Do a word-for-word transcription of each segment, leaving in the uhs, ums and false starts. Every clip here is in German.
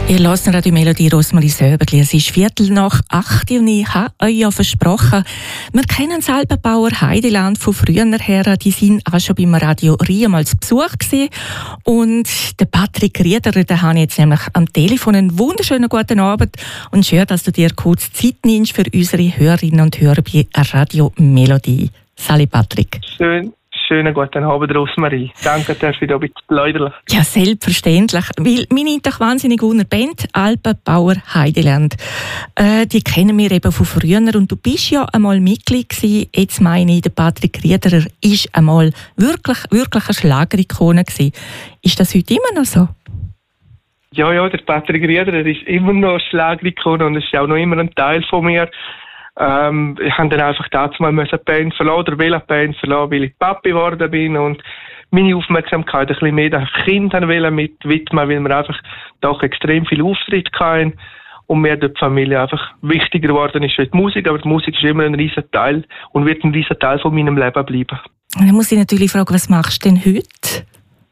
Ihr hört Radio Melodie Rosmarie Söberli. Es ist Viertel nach acht und ich habe euch ja versprochen, wir kennen das Alpenbauer Heideland von früher her. Die sind auch schon beim Radio Riem mal zu Besuch gewesen. Und der Patrick Riederer, den habe ich jetzt nämlich am Telefon. Einen wunderschönen guten Abend und schön, dass du dir kurz Zeit nimmst für unsere Hörerinnen und Hörer bei Radio Melodie. Salut Patrick. Schön. Schönen guten Abend, Rosmarie. Danke, dass ich da ein bisschen plaudern. Ja, selbstverständlich. Weil wir sind doch wahnsinnig unter Band Alpenbauer Heideland. Äh, die kennen wir eben von früher. Und du bist ja einmal Mitglied gewesen. Jetzt meine ich, der Patrick Riederer ist einmal wirklich, wirklich eine Schlagerikone gewesen. Ist das heute immer noch so? Ja, ja, der Patrick Riederer ist immer noch eine Schlagerikone und ist auch noch immer ein Teil von mir. Ähm, ich habe dann einfach dazu mal eine Band verlassen, oder will eine Band verlassen, weil ich Papi geworden bin und meine Aufmerksamkeit ein bisschen mehr den Kindern mit widmen, weil wir einfach doch extrem viel Auftritt hatten und mir die Familie einfach wichtiger geworden ist als die Musik, aber die Musik ist immer ein riesen Teil und wird ein riesen Teil von meinem Leben bleiben. Und dann muss ich natürlich fragen, was machst du denn heute?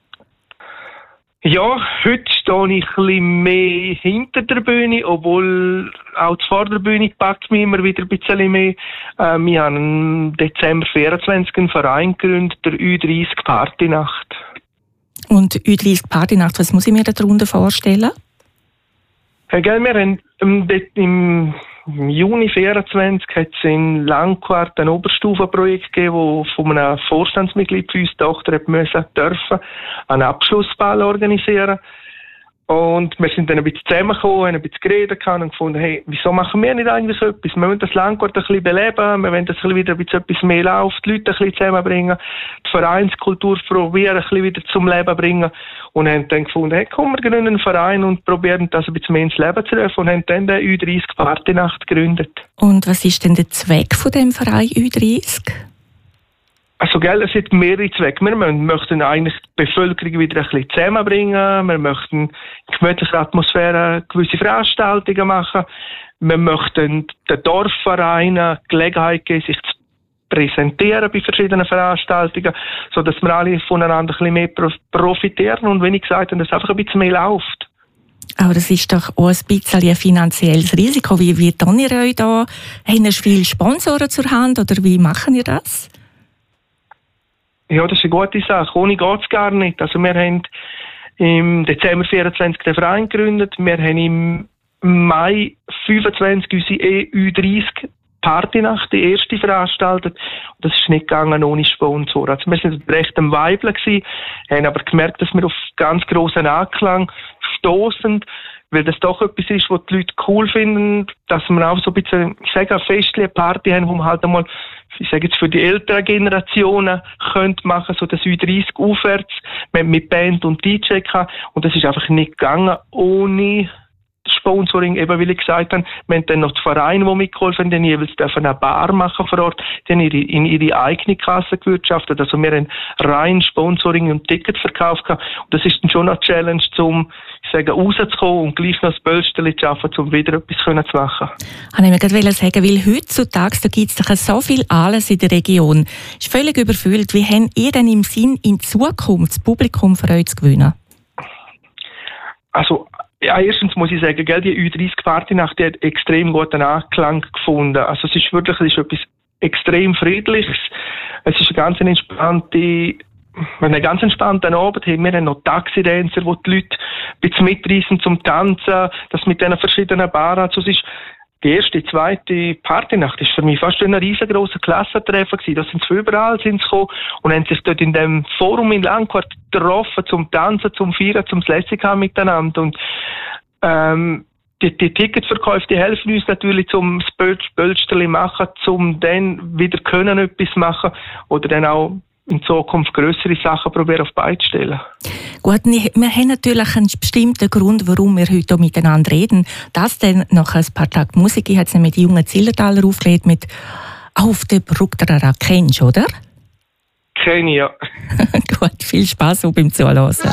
Ja, heute stehe ich ein bisschen mehr hinter der Bühne, obwohl auch die Vorderbühne packt mich immer wieder ein bisschen mehr. Äh, wir haben im Dezember vierundzwanzig einen Verein gegründet, der Ü dreißig Partynacht. Und Ü dreißig Partynacht, was muss ich mir darunter vorstellen? Hey, gell, wir haben im, im Im Juni vierundzwanzig hat es in Langquart ein Oberstufenprojekt gegeben, das von einem Vorstandsmitglied für unsere Tochter hat müssen, dürfen, einen Abschlussball organisieren. Und wir sind dann ein bisschen zusammengekommen, haben ein bisschen geredet und gefunden, hey, wieso machen wir nicht eigentlich so etwas? Wir wollen das Langquart ein bisschen beleben, wir wollen das wieder ein bisschen etwas mehr laufen, die Leute ein bisschen zusammenbringen, die Vereinskultur probieren, ein bisschen wieder zum Leben bringen. Und haben dann gefunden, hey, komm, wir gründen einen Verein und probieren das ein bisschen mehr ins Leben zu rufen und haben dann den Ü dreißig Partynacht gegründet. Und was ist denn der Zweck von dem Verein Ü dreißig? Also, gell, es hat mehrere Zwecke. Wir möchten eigentlich die Bevölkerung wieder ein bisschen zusammenbringen. Wir möchten in gemütlicher Atmosphäre gewisse Veranstaltungen machen. Wir möchten den Dorfvereinen Gelegenheit geben, sich zu präsentieren bei verschiedenen Veranstaltungen, sodass wir alle voneinander ein bisschen mehr profitieren und, wie ich gesagt habe, dass es einfach ein bisschen mehr läuft. Aber das ist doch auch ein bisschen ein finanzielles Risiko. Wie, wie tun ihr euch da? Haben ihr viele Sponsoren zur Hand oder wie machen ihr das? Ja, das ist eine gute Sache. Ohne geht es gar nicht. Also wir haben im Dezember vierundzwanzig den Verein gegründet. Wir haben im Mai fünfundzwanzig unsere Ü dreißig Partynacht, die erste veranstaltet. Und das ist nicht gegangen ohne Sponsor. Also wir sind recht am Weibeln gewesen, haben aber gemerkt, dass wir auf ganz grossen Anklang stoßen, weil das doch etwas ist, was die Leute cool finden, dass wir auch so ein bisschen, ich sage, eine festliche Party haben, wo man halt einmal, ich sage jetzt für die älteren Generationen könnte machen, so das Ü dreißig aufwärts, mit Band und D J kann. Und das ist einfach nicht gegangen ohne Sponsoring, eben weil ich gesagt habe, wir haben dann noch die Vereine, die mitgeholfen haben, die jeweils dürfen eine Bar machen vor Ort, die haben ihre, in ihre eigene Kasse gewirtschaftet. Also wir haben rein Sponsoring und Ticketverkauf gehabt. Und das ist dann schon eine Challenge, um, ich sage, rauszukommen und gleich noch das Böllsteli zu schaffen, um wieder etwas zu machen. Ich wollte mir gerade sagen, weil heutzutage da gibt es doch so viel alles in der Region. Es ist völlig überfüllt. Wie habt ihr denn im Sinn, in Zukunft das Publikum für euch zu gewinnen? Also, ja, erstens muss ich sagen, gell, die Ü dreißig Partynacht, die hat extrem guten Anklang gefunden. Also es ist wirklich, es ist etwas extrem Friedliches. Es ist eine ganz entspannte, einen ganz entspannten Abend. Wir haben noch Taxidänzer, wo die Leute ein bisschen mitreißen zum Tanzen, das mit diesen verschiedenen Bars. Also es ist die erste, die zweite Partynacht ist für mich fast ein riesengroßer Klassentreffen gewesen. Da sind sie überall sind sie gekommen und haben sich dort in dem Forum in Langquart getroffen, zum Tanzen, zum Feiern, zum Lässig haben miteinander. Und ähm, die, die Ticketverkäufe, die helfen uns natürlich, zum das Böllsterli machen, zum dann wieder können etwas machen oder dann auch in Zukunft grössere Sachen probieren auf die Beine zu stellen. Gut, wir haben natürlich einen bestimmten Grund, warum wir heute miteinander reden. Das dann nach ein paar Tagen Musik. Ich habe es mit den jungen Zillertaler aufgelegt mit «Auf der Brücke der Rara». Kennst du, oder? Kenn ich, ja. Gut, viel Spaß beim Zuhören.